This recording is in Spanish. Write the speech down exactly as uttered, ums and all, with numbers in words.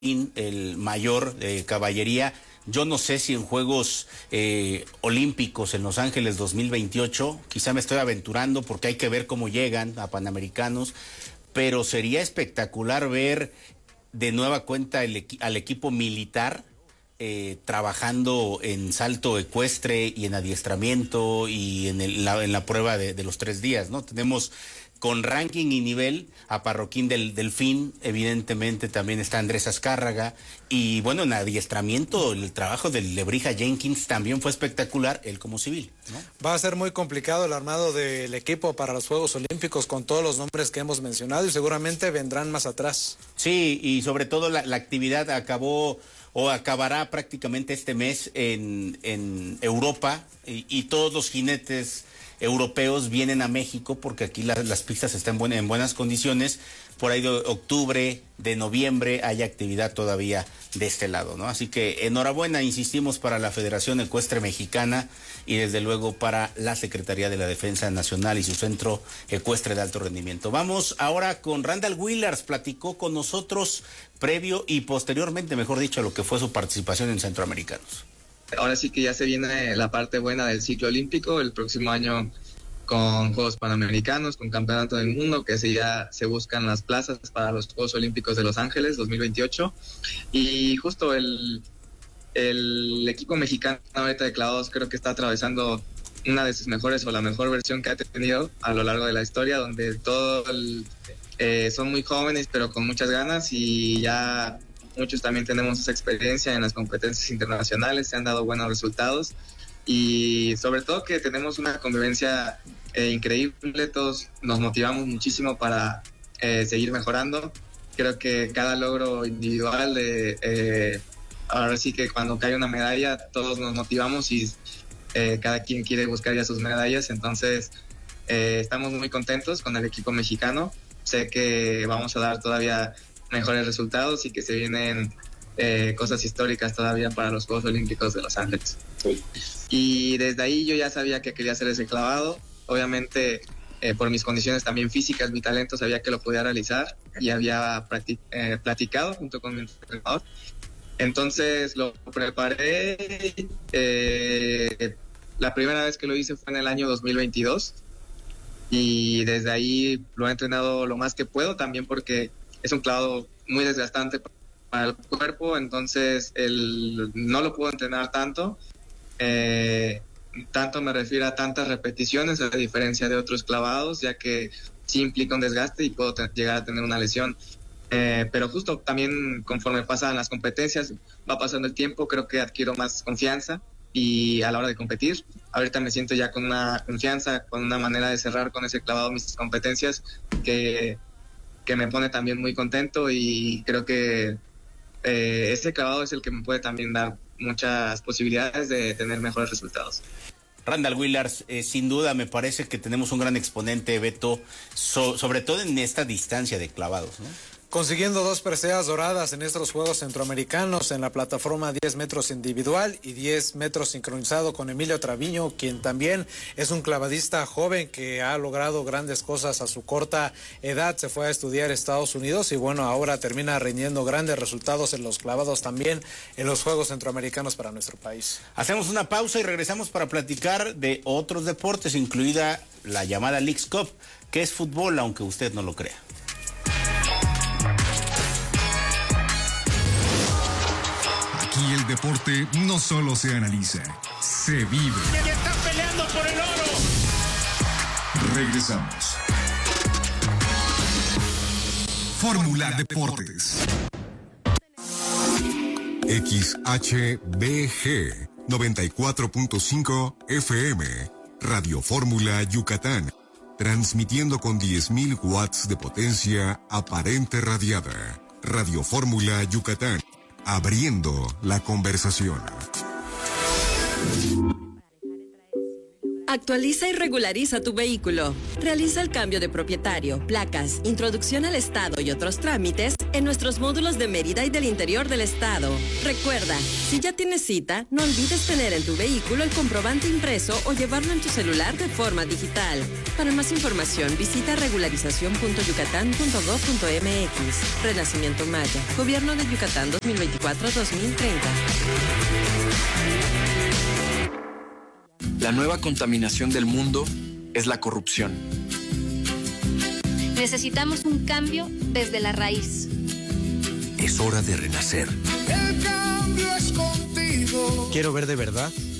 el mayor de caballería. Yo no sé si en Juegos eh, Olímpicos en Los Ángeles dos mil veintiocho, quizá me estoy aventurando porque hay que ver cómo llegan a Panamericanos, pero sería espectacular ver de nueva cuenta el, al equipo militar eh, trabajando en salto ecuestre y en adiestramiento y en, el, la, en la prueba de, de los tres días, ¿no? Tenemos con ranking y nivel a Parroquín del Delfín, evidentemente también está Andrés Azcárraga, y bueno, en adiestramiento el trabajo de Lebrija Jenkins también fue espectacular, él como civil, ¿no? Va a ser muy complicado el armado del equipo para los Juegos Olímpicos con todos los nombres que hemos mencionado y seguramente vendrán más atrás. Sí, y sobre todo la, la actividad acabó o acabará prácticamente este mes en, en Europa y, y todos los jinetes europeos vienen a México porque aquí la, las pistas están buen, en buenas condiciones. Por ahí de octubre, de noviembre hay actividad todavía de este lado, ¿no? Así que enhorabuena, insistimos, para la Federación Ecuestre Mexicana y desde luego para la Secretaría de la Defensa Nacional y su Centro Ecuestre de Alto Rendimiento. Vamos ahora con Randall Willars, platicó con nosotros previo y posteriormente, mejor dicho, a lo que fue su participación en Centroamericanos. Ahora sí que ya se viene la parte buena del ciclo olímpico, el próximo año con Juegos Panamericanos, con Campeonato del Mundo, que se ya se buscan las plazas para los Juegos Olímpicos de Los Ángeles dos mil veintiocho. Y justo el, el equipo mexicano ahorita de clavados creo que está atravesando una de sus mejores o la mejor versión que ha tenido a lo largo de la historia, donde todos eh, son muy jóvenes pero con muchas ganas y ya muchos también tenemos esa experiencia en las competencias internacionales, se han dado buenos resultados y sobre todo que tenemos una convivencia eh, increíble, todos nos motivamos muchísimo para eh, seguir mejorando. Creo que cada logro individual, de, eh, ahora sí que cuando cae una medalla todos nos motivamos y eh, cada quien quiere buscar ya sus medallas, entonces eh, estamos muy contentos con el equipo mexicano, sé que vamos a dar todavía mejores resultados y que se vienen eh, cosas históricas todavía para los Juegos Olímpicos de Los Ángeles. Sí. Y desde ahí yo ya sabía que quería hacer ese clavado, obviamente eh, por mis condiciones también físicas, mi talento sabía que lo podía realizar y había practic- eh, platicado junto con mi entrenador, entonces lo preparé, eh, la primera vez que lo hice fue en el año dos mil veintidós y desde ahí lo he entrenado lo más que puedo, también porque es un clavado muy desgastante para el cuerpo, entonces el, no lo puedo entrenar tanto. Eh, tanto me refiero a tantas repeticiones, a diferencia de otros clavados, ya que sí implica un desgaste y puedo te- llegar a tener una lesión. Eh, pero justo también conforme pasan las competencias, va pasando el tiempo, creo que adquiero más confianza y a la hora de competir, ahorita me siento ya con una confianza, con una manera de cerrar con ese clavado mis competencias que que me pone también muy contento y creo que eh, ese clavado es el que me puede también dar muchas posibilidades de tener mejores resultados. Randall Willars, eh, sin duda me parece que tenemos un gran exponente, Beto, so, sobre todo en esta distancia de clavados, ¿no? Consiguiendo dos preseas doradas en estos Juegos Centroamericanos en la plataforma diez metros individual y diez metros sincronizado con Emilio Traviño, quien también es un clavadista joven que ha logrado grandes cosas a su corta edad. Se fue a estudiar a Estados Unidos y bueno, ahora termina rindiendo grandes resultados en los clavados también en los Juegos Centroamericanos para nuestro país. Hacemos una pausa y regresamos para platicar de otros deportes, incluida la llamada Leagues Cup, que es fútbol, aunque usted no lo crea. Aquí el deporte no solo se analiza, se vive. ¡Y está peleando por el oro! Regresamos. Fórmula Deportes. X H B G noventa y cuatro punto cinco F M, Radio Fórmula Yucatán, transmitiendo con diez mil watts de potencia aparente radiada. Radio Fórmula Yucatán, abriendo la conversación. Actualiza y regulariza tu vehículo. Realiza el cambio de propietario, placas, introducción al estado y otros trámites en nuestros módulos de Mérida y del interior del estado. Recuerda, si ya tienes cita, no olvides tener en tu vehículo el comprobante impreso o llevarlo en tu celular de forma digital. Para más información, visita regularización punto yucatán punto gov punto m x. Renacimiento Maya. Gobierno de Yucatán dos mil veinticuatro a dos mil treinta. La nueva contaminación del mundo es la corrupción. Necesitamos un cambio desde la raíz. Es hora de renacer. El cambio es contigo. Quiero ver de verdad